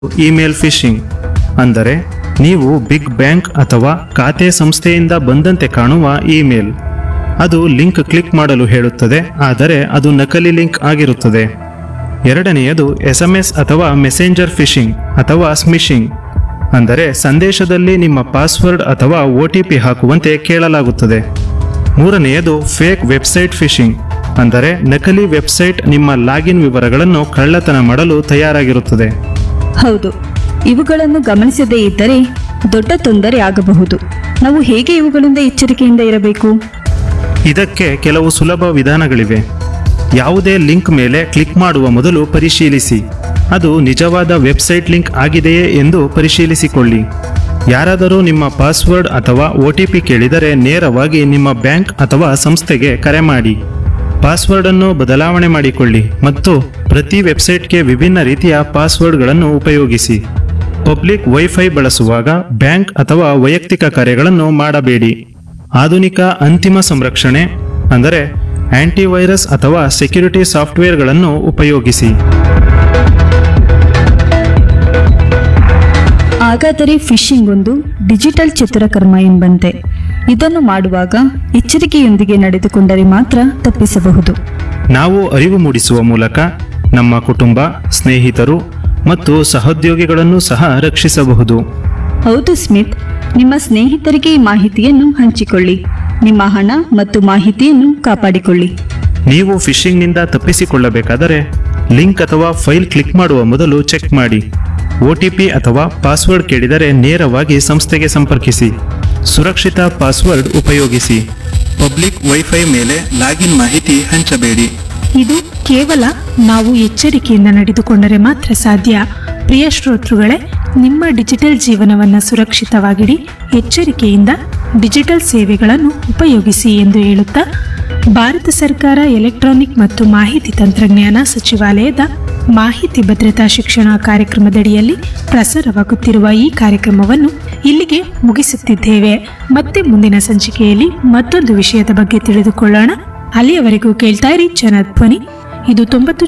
Email fishing ಅಂದರೆ ನೀವು big bank ಅಥವಾ ಖಾತೆ ಸಂಸ್ಥೆಯಿಂದ ಬಂದಂತೆ ಕಾಣುವ ಇಮೇಲ್. ಅದು ಲಿಂಕ್ ಕ್ಲಿಕ್ ಮಾಡಲು ಹೇಳುತ್ತದೆ, ಆದರೆ ಅದು ನಕಲಿ ಲಿಂಕ್ ಆಗಿರುತ್ತದೆ. ಎರಡನೆಯದು SMS ಅಥವಾ ಮೆಸೆಂಜರ್ ಫಿಶಿಂಗ್ ಅಥವಾ ಸ್ಮಿಶಿಂಗ್ ಅಂದರೆ ಸಂದೇಶದಲ್ಲಿ ನಿಮ್ಮ ಪಾಸ್ವರ್ಡ್ ಅಥವಾ OTP ಹಾಕುವಂತೆ ಕೇಳಲಾಗುತ್ತದೆ. ಮೂರನೆಯದು ಫೇಕ್ ವೆಬ್ಸೈಟ್ ಫಿಶಿಂಗ್ ಅಂದರೆ ನಕಲಿ ವೆಬ್ಸೈಟ್ ನಿಮ್ಮ ಲಾಗಿನ್ ವಿವರಗಳನ್ನು ಕಳ್ಳತನ ಮಾಡಲು ತಯಾರಾಗಿರುತ್ತದೆ. ಹೌದು, ಇವುಗಳನ್ನು ಗಮನಿಸದೇ ಇದ್ದರೆ ದೊಡ್ಡ ತೊಂದರೆ ಆಗಬಹುದು. ನಾವು ಹೇಗೆ ಇವುಗಳಿಂದ ಎಚ್ಚರಿಕೆಯಿಂದ ಇರಬೇಕು? ಇದಕ್ಕೆ ಕೆಲವು ಸುಲಭ ವಿಧಾನಗಳಿವೆ. ಯಾವುದೇ ಲಿಂಕ್ ಮೇಲೆ ಕ್ಲಿಕ್ ಮಾಡುವ ಮೊದಲು ಪರಿಶೀಲಿಸಿ, ಅದು ನಿಜವಾದ ವೆಬ್ಸೈಟ್ ಲಿಂಕ್ ಆಗಿದೆಯೇ ಎಂದು ಪರಿಶೀಲಿಸಿಕೊಳ್ಳಿ. ಯಾರಾದರೂ ನಿಮ್ಮ ಪಾಸ್ವರ್ಡ್ ಅಥವಾ OTP ಕೇಳಿದರೆ ನೇರವಾಗಿ ನಿಮ್ಮ ಬ್ಯಾಂಕ್ ಅಥವಾ ಸಂಸ್ಥೆಗೆ ಕರೆ ಮಾಡಿ. ಪಾಸ್ವರ್ಡ್ ಅನ್ನು ಬದಲಾವಣೆ ಮಾಡಿಕೊಳ್ಳಿ ಮತ್ತು ಪ್ರತಿ ವೆಬ್ಸೈಟ್ಗೆ ವಿಭಿನ್ನ ರೀತಿಯ ಪಾಸ್ವರ್ಡ್ಗಳನ್ನು ಉಪಯೋಗಿಸಿ. ಪಬ್ಲಿಕ್ ವೈಫೈ ಬಳಸುವಾಗ ಬ್ಯಾಂಕ್ ಅಥವಾ ವೈಯಕ್ತಿಕ ಕಾರ್ಯಗಳನ್ನು ಮಾಡಬೇಡಿ. ಆಧುನಿಕ ಅಂತಿಮ ಸಂರಕ್ಷಣೆ ಅಂದರೆ ಆಂಟಿವೈರಸ್ ಅಥವಾ ಸೆಕ್ಯುರಿಟಿ ಸಾಫ್ಟ್ವೇರ್ಗಳನ್ನು ಉಪಯೋಗಿಸಿ. ಹಾಗಾದರೆ ಫಿಶಿಂಗ್ ಒಂದು ಡಿಜಿಟಲ್ ಚಿತ್ರಕರ್ಮ ಎಂಬಂತೆ. ಇದನ್ನು ಮಾಡುವಾಗ ಎಚ್ಚರಿಕೆಯೊಂದಿಗೆ ನಡೆದುಕೊಂಡರೆ ಮಾತ್ರ ತಪ್ಪಿಸಬಹುದು. ನಾವು ಅರಿವು ಮೂಡಿಸುವ ಮೂಲಕ ನಮ್ಮ ಕುಟುಂಬ, ಸ್ನೇಹಿತರು ಮತ್ತು ಸಹೋದ್ಯೋಗಿಗಳನ್ನು ಸಹ ರಕ್ಷಿಸಬಹುದು. ಹೌದು ಸ್ಮಿತ್, ನಿಮ್ಮ ಸ್ನೇಹಿತರಿಗೆ ಈ ಮಾಹಿತಿಯನ್ನು ಹಂಚಿಕೊಳ್ಳಿ. ನಿಮ್ಮ ಹಣ ಮತ್ತು ಮಾಹಿತಿಯನ್ನು ಕಾಪಾಡಿಕೊಳ್ಳಿ. ನೀವು ಫಿಶಿಂಗ್ನಿಂದ ತಪ್ಪಿಸಿಕೊಳ್ಳಬೇಕಾದರೆ ಲಿಂಕ್ ಅಥವಾ ಫೈಲ್ ಕ್ಲಿಕ್ ಮಾಡುವ ಮೊದಲು ಚೆಕ್ ಮಾಡಿ. OTP ಅಥವಾ ಪಾಸ್ವರ್ಡ್ ಕೇಳಿದರೆ ನೇರವಾಗಿ ಸಂಸ್ಥೆಗೆ ಸಂಪರ್ಕಿಸಿ. ಸುರಕ್ಷಿತ ಪಾಸ್ವರ್ಡ್ ಉಪಯೋಗಿಸಿ. ಪಬ್ಲಿಕ್ ವೈಫೈ ಮೇಲೆ ಲಾಗಿನ್ ಮಾಹಿತಿ ಹಂಚಬೇಡಿ. ಇದು ಕೇವಲ ನಾವು ಎಚ್ಚರಿಕೆಯಿಂದ ನಡೆದುಕೊಂಡರೆ ಮಾತ್ರ ಸಾಧ್ಯ. ಪ್ರಿಯ ಶ್ರೋತೃಗಳೇ, ನಿಮ್ಮ ಡಿಜಿಟಲ್ ಜೀವನವನ್ನು ಸುರಕ್ಷಿತವಾಗಿಡಿ, ಎಚ್ಚರಿಕೆಯಿಂದ ಡಿಜಿಟಲ್ ಸೇವೆಗಳನ್ನು ಉಪಯೋಗಿಸಿ ಎಂದು ಹೇಳುತ್ತಾ, ಭಾರತ ಸರ್ಕಾರ ಎಲೆಕ್ಟ್ರಾನಿಕ್ ಮತ್ತು ಮಾಹಿತಿ ತಂತ್ರಜ್ಞಾನ ಸಚಿವಾಲಯದ ಮಾಹಿತಿ ಭದ್ರತಾ ಶಿಕ್ಷಣ ಕಾರ್ಯಕ್ರಮದಡಿಯಲ್ಲಿ ಪ್ರಸಾರವಾಗುತ್ತಿರುವ ಈ ಕಾರ್ಯಕ್ರಮವನ್ನು ಇಲ್ಲಿಗೆ ಮುಗಿಸುತ್ತಿದ್ದೇವೆ. ಮತ್ತೆ ಮುಂದಿನ ಸಂಚಿಕೆಯಲ್ಲಿ ಮತ್ತೊಂದು ವಿಷಯದ ಬಗ್ಗೆ ತಿಳಿದುಕೊಳ್ಳೋಣ. ಅಲ್ಲಿಯವರೆಗೂ ಕೇಳ್ತಾ ಇರಿ ಜನಧ್ವನಿ. ಇದು 90